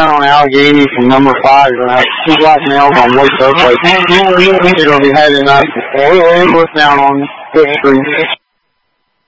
down on Allegheny from number 5. You're going to have 2 black males on Lake Oakley. You're going to be heading up. We're down on 5th Street.